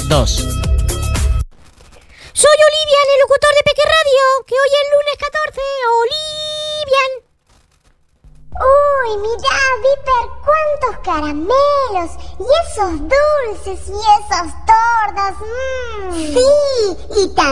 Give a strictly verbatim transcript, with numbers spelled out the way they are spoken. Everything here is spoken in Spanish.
dos. Soy Olivian, el locutor de Peque Radio, que hoy es lunes catorce. Olivian. Uy, mirá, Viper, cuántos caramelos, y esos dulces, y esos tordos, mmm. Sí, y también